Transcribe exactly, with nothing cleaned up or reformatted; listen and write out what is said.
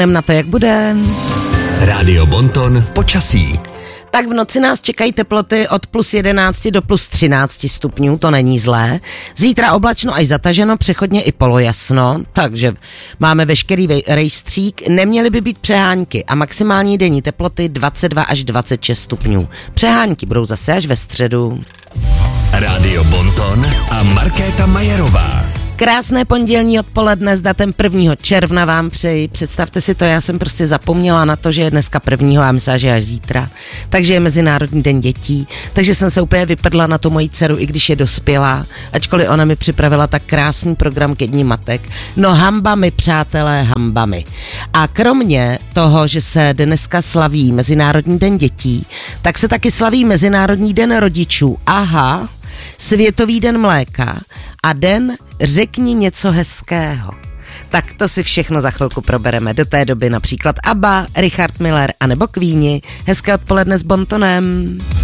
Na to, jak bude. Rádio Bonton počasí. Tak v noci nás čekají teploty od plus jedenáct do plus třináct stupňů, to není zlé. Zítra oblačno až zataženo, přechodně i polojasno, takže máme veškerý rejstřík. Neměly by být přehánky a maximální denní teploty dvacet dva až dvacet šest stupňů. Přehánky budou zase až ve středu. Rádio Bonton a Markéta Majerová. Krásné pondělní odpoledne s datem prvního června vám přeji. Představte si to, já jsem prostě zapomněla na to, že je dneska prvního a myslela, že je až zítra. Takže je Mezinárodní den dětí, takže jsem se úplně vypadla na tu moji dceru, i když je dospělá, ačkoliv ona mi připravila tak krásný program ke dní matek. No hamba mi, přátelé, hamba mi. A kromě toho, že se dneska slaví Mezinárodní den dětí, tak se taky slaví Mezinárodní den rodičů. Aha, Světový den mléka a den Řekni něco hezkého. Tak to si všechno za chvilku probereme. Do té doby například ABBA, Richard Miller a nebo Queeni. Hezké odpoledne s Bontonem.